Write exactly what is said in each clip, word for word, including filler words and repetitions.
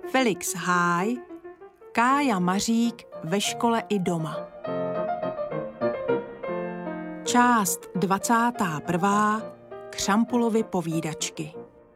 Felix Háj, Kája Mařík ve škole i doma. Část dvacátá prvá. Křampulovy povídačky.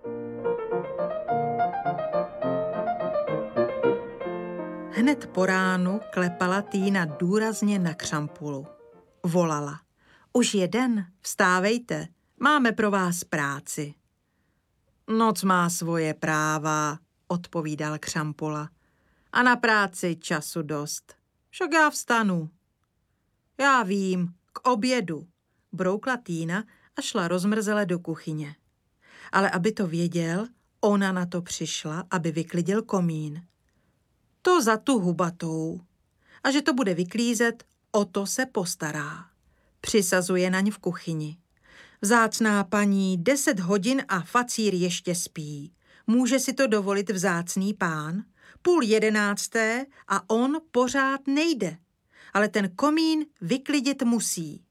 Hned po ránu klepala Týna důrazně na Křampulu. Volala. Už je den, vstávejte, máme pro vás práci. Noc má svoje práva, odpovídal Křampula. A na práci času dost. Však já vstanu. Já vím, k obědu, broukla Týna a šla rozmrzele do kuchyně. Ale aby to věděl, ona na to přišla, aby vyklidil komín. To za tu hubatou. A že to bude vyklízet, o to se postará. Přisazuje naň v kuchyni. Vzácná paní, deset hodin a facír ještě spí. Může si to dovolit vzácný pán? Půl jedenácté a on pořád nejde. Ale ten komín vyklidit musí.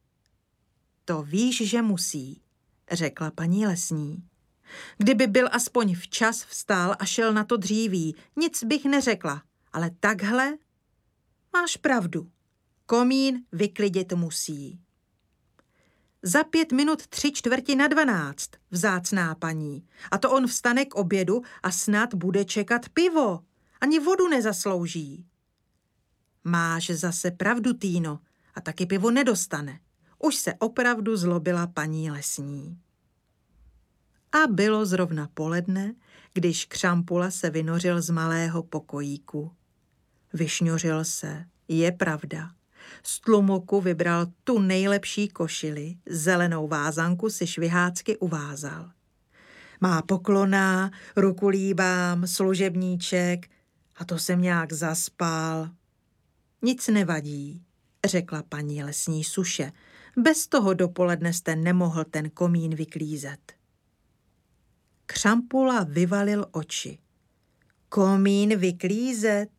To víš, že musí, řekla paní lesní. Kdyby byl aspoň včas vstál a šel na to dříví, nic bych neřekla, ale takhle? Máš pravdu. Komín vyklidit musí. Za pět minut tři čtvrti na dvanáct, vzácná paní. A to on vstane k obědu a snad bude čekat pivo. Ani vodu nezaslouží. Máš zase pravdu, Týno, a taky pivo nedostane. Už se opravdu zlobila paní lesní. A bylo zrovna poledne, když Křampula se vynořil z malého pokojíku. Vyšňořil se, je pravda. Z tlumoku vybral tu nejlepší košili, zelenou vázanku si švihácky uvázal. Má poklona, ruku líbám, služebníček a to jsem nějak zaspal. Nic nevadí, řekla paní lesní suše. Bez toho dopoledne jste nemohl ten komín vyklízet. Křampula vyvalil oči. Komín vyklízet?